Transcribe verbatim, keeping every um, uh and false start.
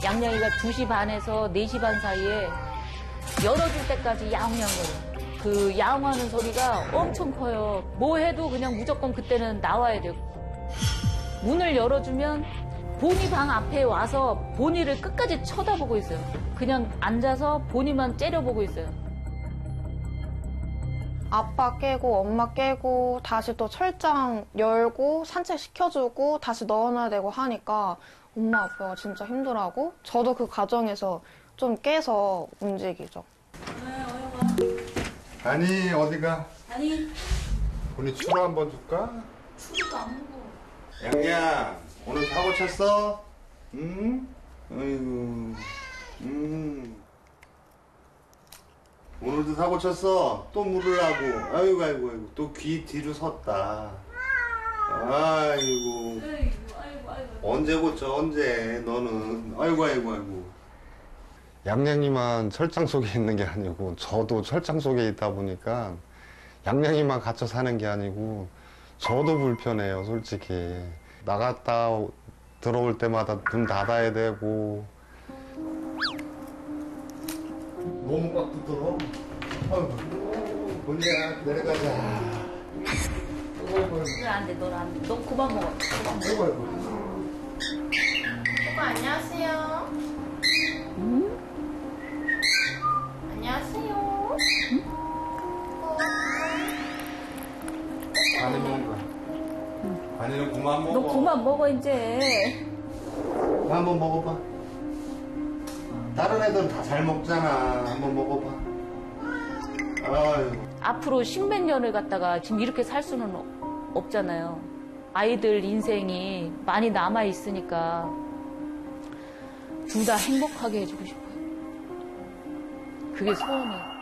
양양이가 두 시 반에서 네 시 반 사이에 열어줄 때까지 야옹야옹거려요. 그 야옹하는 소리가 엄청 커요. 뭐 해도 그냥 무조건 그때는 나와야 되고. 문을 열어주면 본이 방 앞에 와서 본이를 끝까지 쳐다보고 있어요. 그냥 앉아서 본이만 째려보고 있어요. 아빠 깨고 엄마 깨고 다시 또 철장 열고 산책시켜주고 다시 넣어놔야 되고 하니까 엄마 아빠가 진짜 힘들어하고 저도 그 과정에서 좀 깨서 움직이죠. 아니 어디가? 아니 본이 추루 한번 줄까? 추루도 안 먹어. 양양 오늘 사고 쳤어? 응? 아이고 음. 오늘도 사고 쳤어? 또 물으려고 아이고 아이고 아이고 또 귀 뒤로 섰다. 아이고 언제 고쳐 언제 너는 아이고 아이고 아이고. 양양이만 철장 속에 있는 게 아니고 저도 철장 속에 있다 보니까 양양이만 갇혀 사는 게 아니고 저도 불편해요. 솔직히 나갔다 들어올 때마다 문 닫아야 되고 너무 꽉 두드러. 아이고 본이야 내려가자. 너 안 돼, 너 안 돼. 너 그만 먹어. 그만 먹어. 아이고 아이고. 오빠 안녕하세요. 응? 안녕하세요. 반이는 거. 반이는 그만 먹어. 너 그만 먹어 이제. 한번 먹어봐. 다른 애들은 다 잘 먹잖아. 한번 먹어봐. 아유. 앞으로 십몇 년을 갖다가 지금 이렇게 살 수는 없잖아요. 아이들 인생이 많이 남아 있으니까 둘 다 행복하게 해주고 싶어요. 그게 소원이에요.